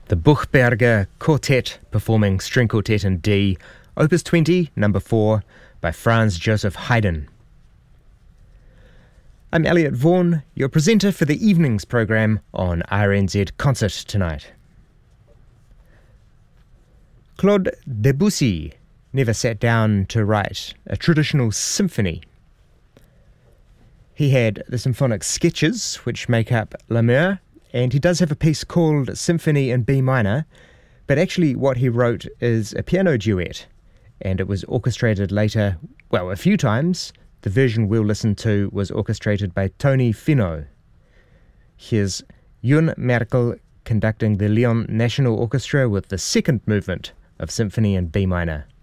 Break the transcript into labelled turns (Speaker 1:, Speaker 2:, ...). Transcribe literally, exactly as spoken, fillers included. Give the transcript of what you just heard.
Speaker 1: The Buchberger Quartet performing String Quartet in D, Opus twenty, number four, by Franz Joseph Haydn. I'm Elliot Vaughan, your presenter for the evening's programme on R N Z Concert tonight. Claude Debussy never sat down to write a traditional symphony. He had the symphonic sketches, which make up La Mer, and he does have a piece called Symphony in B minor, but actually what he wrote is a piano duet, and it was orchestrated later, well, a few times. The version we'll listen to was orchestrated by Tony Finau. Here's Jun Merkel conducting the Lyon National Orchestra with the second movement of Symphony in B minor.